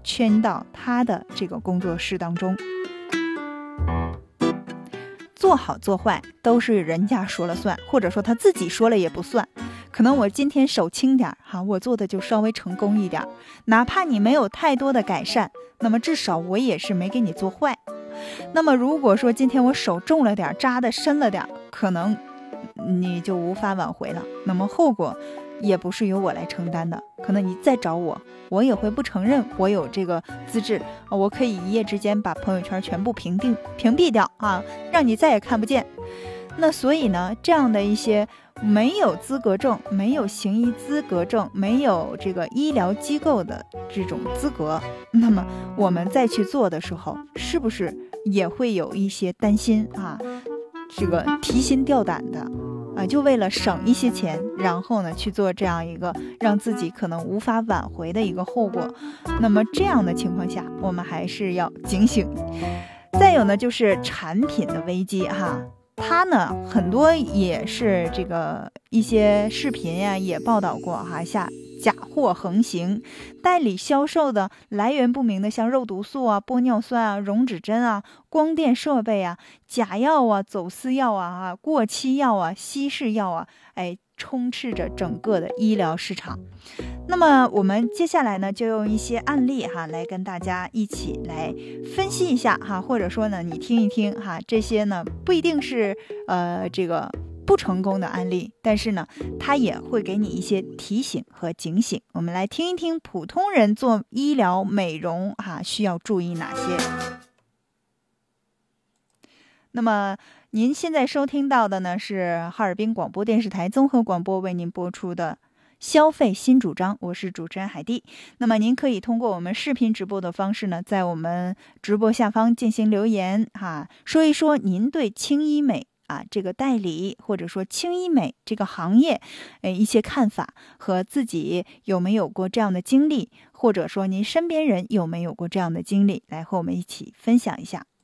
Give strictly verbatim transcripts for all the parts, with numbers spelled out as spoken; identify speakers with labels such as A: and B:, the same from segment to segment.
A: 圈到他的这个工作室当中。做好做坏都是人家说了算，或者说他自己说了也不算。可能我今天手轻点哈，我做的就稍微成功一点，哪怕你没有太多的改善，那么至少我也是没给你做坏。那么如果说今天我手重了点，扎的深了点，可能你就无法挽回了，那么后果也不是由我来承担的，可能你再找我，我也会不承认我有这个资质，我可以一夜之间把朋友圈全部屏蔽屏蔽掉啊，让你再也看不见。那所以呢，这样的一些没有资格证、没有行医资格证、没有这个医疗机构的这种资格，那么我们再去做的时候，是不是也会有一些担心啊？这个提心吊胆的啊，就为了省一些钱，然后呢去做这样一个让自己可能无法挽回的一个后果。那么这样的情况下，我们还是要警醒。再有呢，就是产品的危机哈。它呢，很多也是这个一些视频呀也报道过哈，下假货横行，代理销售的来源不明的，像肉毒素啊、玻尿酸啊、溶脂针啊、光电设备啊、假药啊、走私药啊、啊过期药啊、稀释药啊，哎，充斥着整个的医疗市场。那么我们接下来呢，就用一些案例哈，来跟大家一起来分析一下哈，或者说呢，你听一听哈，这些呢不一定是呃这个不成功的案例，但是呢，它也会给你一些提醒和警醒。我们来听一听普通人做医疗美容哈，需要注意哪些。那么您现在收听到的呢，是哈尔滨广播电视台综合广播为您播出的消费新主张，我是主持人海蒂。那么您可以通过我们视频直播的方式呢，在我们直播下方进行留言哈，说一说您对轻医美啊这个代理，或者说轻医美这个行业呃一些看法，和自己有没有过这样的经历，或者说您身边人有没有过这样的经历，来和我们一起分享一下。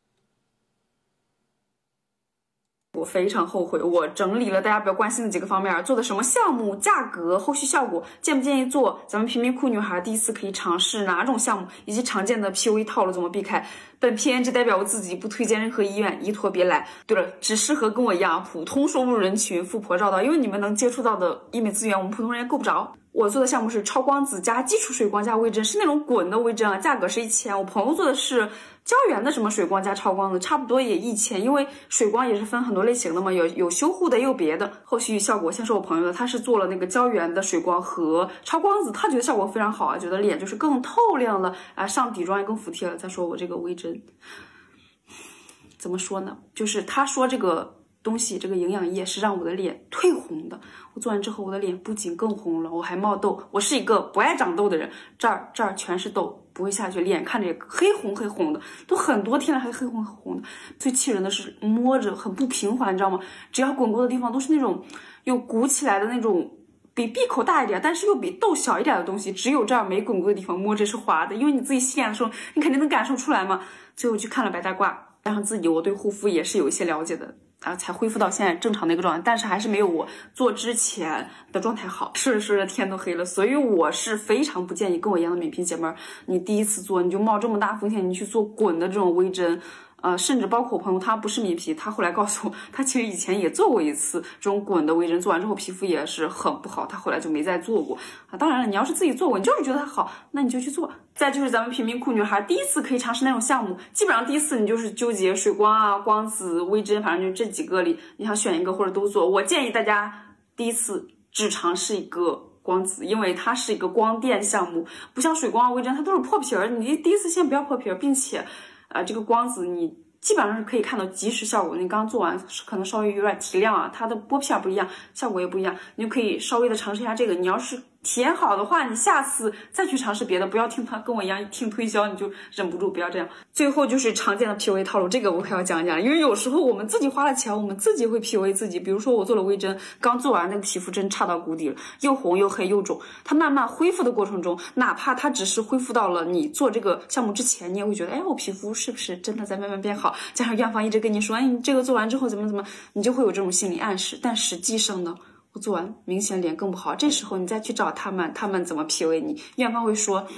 B: 我非常后悔，我整理了大家比较关心的几个方面，做的什么项目、价格、后续效果，建不建议做，咱们贫民窟女孩第一次可以尝试哪种项目，以及常见的 P U A 套路怎么避开。本片只代表我自己，不推荐任何医院，依托别来。对了，只适合跟我一样普通收入人群、富婆绕道，因为你们能接触到的医美资源，我们普通人也够不着。我做的项目是超光子加基础水光加微针，是那种滚的微针啊，价格是一千。我朋友做的是胶原的什么水光加超光子，差不多也一千，因为水光也是分很多类型的嘛，有有修护的，也有别的。后续效果先说我朋友的，他是做了那个胶原的水光和超光子，他觉得效果非常好啊，觉得脸就是更透亮了啊，上底妆也更服帖了。再说我这个微针，怎么说呢？就是他说这个东西，这个营养液是让我的脸褪红的。我做完之后，我的脸不仅更红了，我还冒痘。我是一个不爱长痘的人，这儿这儿全是痘，不会下去，脸看着也黑红黑红的，都很多天了还黑红黑红的。最气人的是摸着很不平滑，你知道吗？只要滚过的地方都是那种有鼓起来的那种。比闭口大一点，但是又比痘小一点的东西，只有这儿没滚过的地方摸着是滑的，因为你自己洗脸的时候，你肯定能感受出来嘛。最后去看了白大褂，加上自己我对护肤也是有一些了解的啊，才恢复到现在正常的一个状态，但是还是没有我做之前的状态好。说着说着天都黑了，所以我是非常不建议跟我一样的美嫔姐妹儿，你第一次做你就冒这么大风险，你去做滚的这种微针。呃，甚至包括我朋友，他不是米皮，他后来告诉我，他其实以前也做过一次这种滚的微针，做完之后皮肤也是很不好，他后来就没再做过啊。当然了，你要是自己做过，你就是觉得它好，那你就去做。再就是咱们贫民窟女孩第一次可以尝试那种项目，基本上第一次你就是纠结水光啊、光子、微针，反正就这几个里，你想选一个或者都做。我建议大家第一次只尝试一个。光子，因为它是一个光电项目，不像水光啊、微针，它都是破皮儿。你第一次先不要破皮儿，并且，呃，这个光子你基本上是可以看到即时效果。你刚做完可能稍微有点提亮啊，它的剥片不一样，效果也不一样，你就可以稍微的尝试一下这个。你要是体验好的话，你下次再去尝试别的，不要听他跟我一样听推销，你就忍不住不要这样。最后就是常见的 P U A 套路，这个我可要讲讲，因为有时候我们自己花了钱，我们自己会 P U A 自己。比如说我做了微针，刚做完那个皮肤真差到谷底了，又红又黑又肿。它慢慢恢复的过程中，哪怕它只是恢复到了你做这个项目之前，你也会觉得，哎，我皮肤是不是真的在慢慢变好？加上院方一直跟你说，哎，你这个做完之后怎么怎么，你就会有这种心理暗示。但实际上呢，我做完明显脸更不好，这时候你再去找他们，他们怎么 P U A 你？院方会说，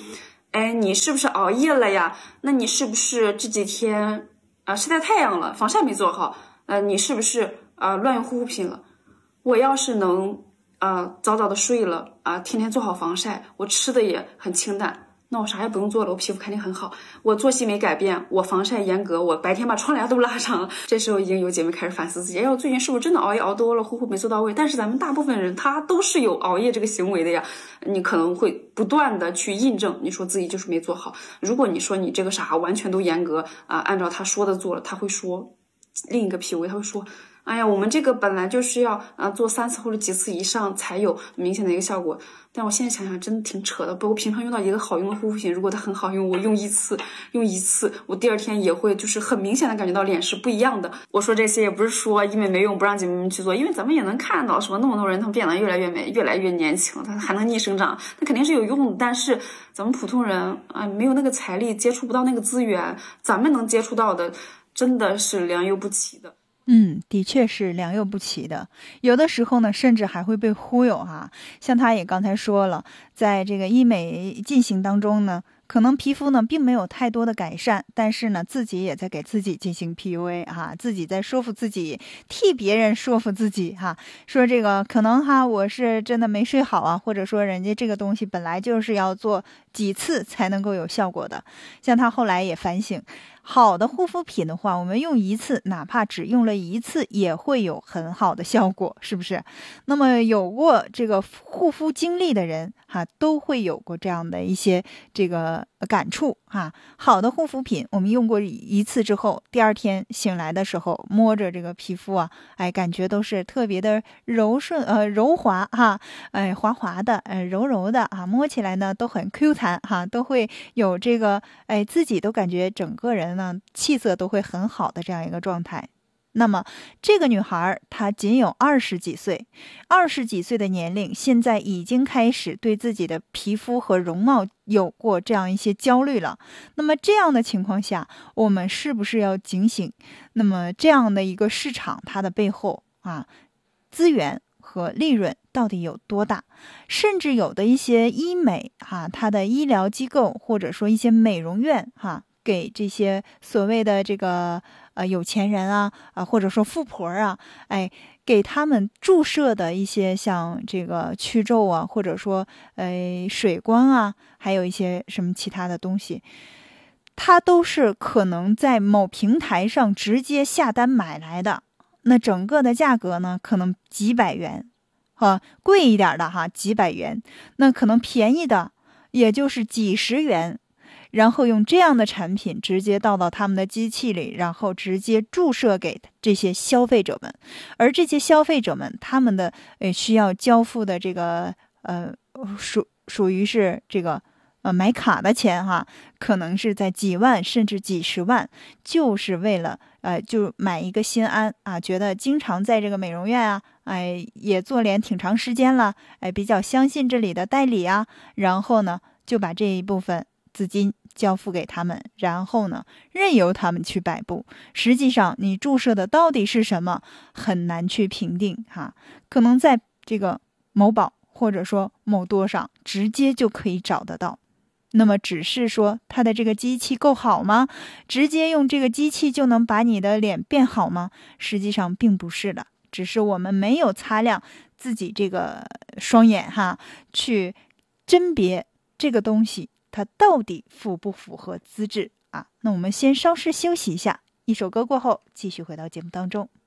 B: 哎，你是不是熬夜了呀？那你是不是这几天啊、呃、晒太阳了，防晒没做好？呃，你是不是啊、呃、乱用护肤品了？我要是能呃早早的睡了啊、呃，天天做好防晒，我吃的也很清淡，那我啥也不用做了，我皮肤肯定很好。我作息没改变，我防晒严格，我白天把窗帘都拉上了。这时候已经有姐妹开始反思自己，哎，我最近是不是真的熬夜熬多了，护肤没做到位？但是咱们大部分人他都是有熬夜这个行为的呀，你可能会不断的去印证，你说自己就是没做好。如果你说你这个啥完全都严格啊、呃，按照他说的做了，他会说另一个 P U A， 他会说。哎呀，我们这个本来就是要啊做三次或者几次以上才有明显的一个效果，但我现在想想真的挺扯的。包括平常用到一个好用的护肤品，如果它很好用，我用一次用一次，我第二天也会就是很明显的感觉到脸是不一样的。我说这些也不是说医美没用不让姐妹们去做，因为咱们也能看到什么那么多人他们变得越来越美，越来越年轻，他还能逆生长，那肯定是有用的。但是咱们普通人啊，没有那个财力，接触不到那个资源，咱们能接触到的真的是良莠不齐的。
A: 嗯，的确是良莠不齐的，有的时候呢，甚至还会被忽悠哈。像他也刚才说了，在这个医美进行当中呢，可能皮肤呢并没有太多的改善，但是呢，自己也在给自己进行 P U A 哈，自己在说服自己，替别人说服自己哈，说这个可能哈我是真的没睡好啊，或者说人家这个东西本来就是要做几次才能够有效果的。像他后来也反省。好的护肤品的话，我们用一次，哪怕只用了一次，也会有很好的效果，是不是？那么有过这个护肤经历的人哈，都会有过这样的一些这个感触哈。好的护肤品，我们用过一次之后，第二天醒来的时候，摸着这个皮肤啊，哎，感觉都是特别的柔顺呃柔滑哈，哎滑滑的，呃柔柔的啊，摸起来呢都很 Q 弹哈，都会有这个哎自己都感觉整个人呢气色都会很好的这样一个状态。那么这个女孩她仅有二十几岁，二十几岁的年龄，现在已经开始对自己的皮肤和容貌有过这样一些焦虑了。那么这样的情况下，我们是不是要警醒？那么这样的一个市场，它的背后啊，资源和利润到底有多大？甚至有的一些医美哈，它的医疗机构或者说一些美容院哈，给这些所谓的这个呃有钱人啊啊，或者说富婆啊，哎，给他们注射的一些像这个去皱啊，或者说呃水光啊，还有一些什么其他的东西，它都是可能在某平台上直接下单买来的。那整个的价格呢，可能几百元，啊，贵一点的哈几百元，那可能便宜的也就是几十元。然后用这样的产品直接倒到他们的机器里，然后直接注射给这些消费者们，而这些消费者们他们的呃需要交付的这个呃属属于是这个呃买卡的钱哈，可能是在几万甚至几十万，就是为了呃就买一个心安啊，觉得经常在这个美容院啊，哎也做脸挺长时间了，哎比较相信这里的代理啊，然后呢就把这一部分资金交付给他们，然后呢任由他们去摆布。实际上你注射的到底是什么，很难去评定哈，可能在这个某宝或者说某多上直接就可以找得到。那么只是说它的这个机器够好吗？直接用这个机器就能把你的脸变好吗？实际上并不是的，只是我们没有擦亮自己这个双眼哈，去甄别这个东西它到底符不符合资质啊？那我们先稍事休息一下，一首歌过后继续回到节目当中。